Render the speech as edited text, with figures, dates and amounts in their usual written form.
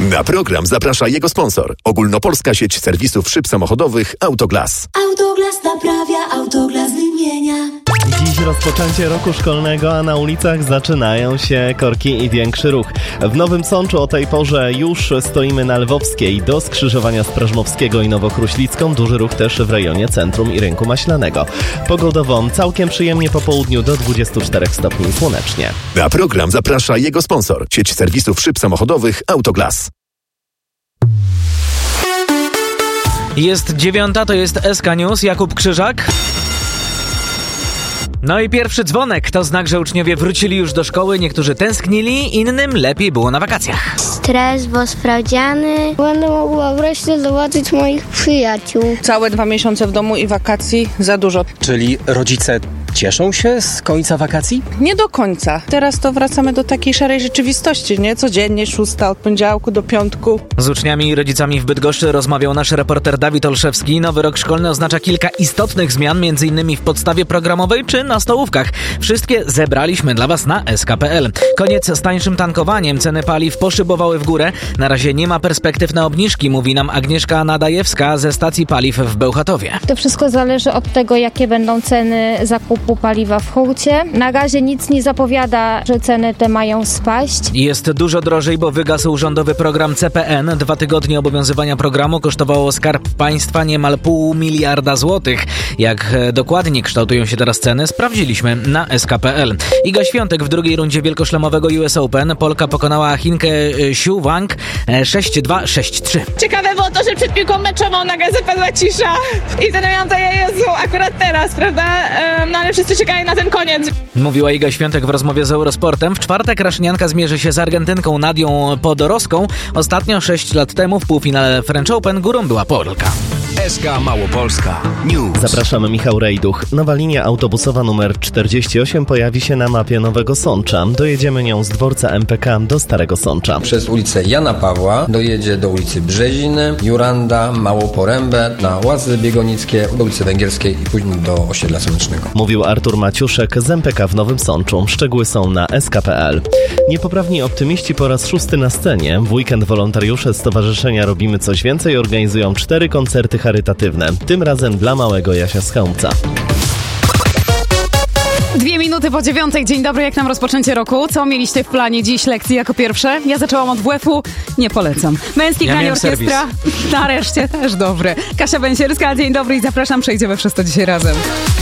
Na program zaprasza jego sponsor. Ogólnopolska sieć serwisów szyb samochodowych Autoglas. Autoglas naprawia, Autoglas wymienia. Dziś rozpoczęcie roku szkolnego, a na ulicach zaczynają się korki i większy ruch. W Nowym Sączu o tej porze już stoimy na Lwowskiej do skrzyżowania z Prażmowskiego i Nowokruślicką. Duży ruch też w rejonie Centrum i Rynku Maślanego. Pogodowo całkiem przyjemnie po południu do 24 stopni słonecznie. Na program zaprasza jego sponsor. Sieć serwisów szyb samochodowych Autoglas. Jest 9, to jest SK News, Jakub Krzyżak. No i pierwszy dzwonek to znak, że uczniowie wrócili już do szkoły. Niektórzy tęsknili, innym lepiej było na wakacjach. Stres, bo sprawdziany. Będę mogła wreszcie zobaczyć moich przyjaciół. Całe 2 miesiące w domu i wakacji za dużo. Czyli rodzice cieszą się z końca wakacji? Nie do końca. Teraz to wracamy do takiej szarej rzeczywistości, nie? Codziennie 6 od poniedziałku do piątku. Z uczniami i rodzicami w Bydgoszczy rozmawiał nasz reporter Dawid Olszewski. Nowy rok szkolny oznacza kilka istotnych zmian, m.in. w podstawie programowej czy na stołówkach. Wszystkie zebraliśmy dla Was na sk.pl. Koniec z tańszym tankowaniem. Ceny paliw poszybowały w górę. Na razie nie ma perspektyw na obniżki, mówi nam Agnieszka Nadajewska ze stacji paliw w Bełchatowie. To wszystko zależy od tego, jakie będą ceny zakupu paliwa w hurcie. Na razie nic nie zapowiada, że ceny te mają spaść. Jest dużo drożej, bo wygasł rządowy program CPN. 2 tygodnie obowiązywania programu kosztowało Skarb Państwa niemal 0,5 miliarda złotych. Jak dokładnie kształtują się teraz ceny, sprawdziliśmy na sk.pl. Iga Świątek w drugiej rundzie wielkoszlemowego US Open. Polka pokonała Chinkę Xu Wang 6-2, 6-3. Ciekawe było to, że przed piłką meczową nagle zapadła cisza i zastanawiałam się, Jezu, akurat teraz, prawda? No ale wszyscy czekają na ten koniec. Mówiła Iga Świątek w rozmowie z Eurosportem. W czwartek raszynianka zmierzy się z Argentynką Nadią Podorowską. Ostatnio 6 lat temu w półfinale French Open górą była Polka. SK Małopolska News. Zapraszamy, Michał Rejduch. Nowa linia autobusowa numer 48 pojawi się na mapie Nowego Sącza. Dojedziemy nią z dworca MPK do Starego Sącza. Przez ulicę Jana Pawła dojedzie do ulicy Brzeziny, Juranda, Małoporębę, na Łazy Biegonickie, do ulicy Węgierskiej i później do Osiedla Słonecznego. Mówił Artur Maciuszek z MPK w Nowym Sączu. Szczegóły są na sk.pl. Niepoprawni optymiści po raz 6 na scenie. W weekend wolontariusze Stowarzyszenia Robimy Coś Więcej organizują 4 koncerty charytatywne. Tym razem dla małego Jasia z Chełmca. 2 minuty po 9. Dzień dobry, jak nam rozpoczęcie roku? Co mieliście w planie dziś lekcji jako pierwsze? Ja zaczęłam od WF-u, nie polecam. Męski granie orkiestra, nareszcie też dobre. Kasia Bęsierska, dzień dobry i zapraszam, przejdziemy przez to dzisiaj razem.